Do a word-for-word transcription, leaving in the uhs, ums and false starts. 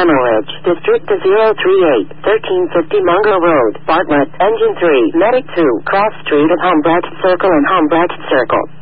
Hemorrhage. District to zero three eight, thirteen fifty Mungo Road, Bartlett. Engine three, Medic two, Cross Street at Humbrecht Circle and Humbrecht Circle.